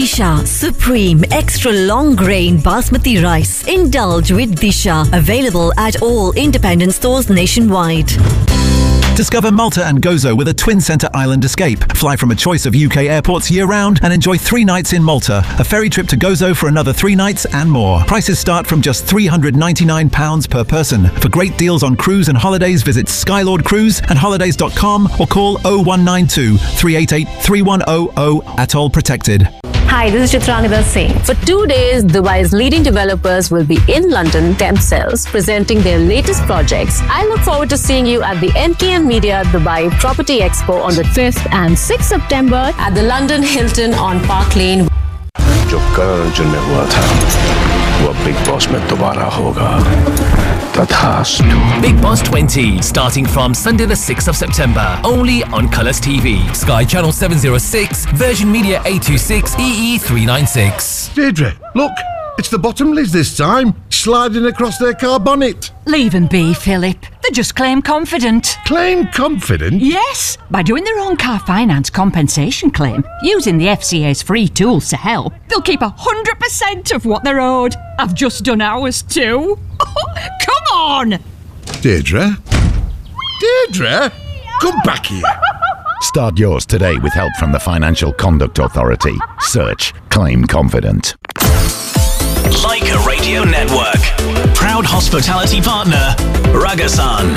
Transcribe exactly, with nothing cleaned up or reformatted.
Disha Supreme Extra Long Grain Basmati Rice. Indulge with Disha. Available at all independent stores nationwide. Discover Malta and Gozo with a twin centre island escape. Fly from a choice of U K airports year-round and enjoy three nights in Malta, a ferry trip to Gozo for another three nights and more. Prices start from just three hundred ninety-nine pounds per person. For great deals on cruise and holidays, visit Skylord Cruise and holidays dot com or call oh one nine two, three eight eight, three one zero zero. Atoll protected. Hi, this is Chitranida Singh. For two days, Dubai's leading developers will be in London themselves presenting their latest projects. I look forward to seeing you at the N K M Media Dubai Property Expo on the fifth and sixth of September at the London Hilton on Park Lane. जो करण अर्जुन में हुआ था वो big boss में दोबारा होगा तथास्तु. Bigg Boss twenty starting from Sunday the sixth of September only on Colours T V, Sky Channel seven oh six, Virgin Media eight two six, E E three nine six. Deirdre, look, it's the Bottomleys this time, sliding across their car bonnet. Leave them be, Philip. They just claim confident. Claim confident? Yes, by doing their own car finance compensation claim, using the F C A's free tools to help, they'll keep one hundred percent of what they're owed. I've just done ours too. Come on! Deirdre? Deirdre? Come back here. Start yours today with help from the Financial Conduct Authority. Search Claim Confident. Leica Radio Network. Proud hospitality partner, Ragasan.